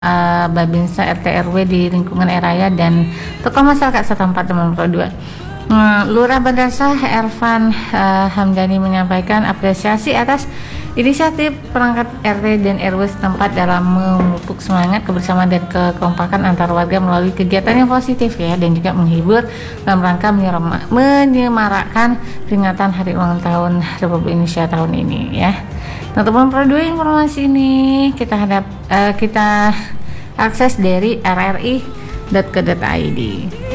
Babinsa RT RW di lingkungan Eraya dan tokoh masyarakat setempat teman Pro 2. Lurah Madrasah Ervan Hamdani menyampaikan apresiasi atas inisiatif perangkat RT dan RW setempat dalam memupuk semangat kebersamaan dan kekompakan antar warga melalui kegiatan yang positif ya, dan juga menghibur dalam rangka menyemarakkan peringatan hari ulang tahun Republik Indonesia tahun ini ya. Nah, teman Pro 2, informasi ini kita akses dari rri.co.id.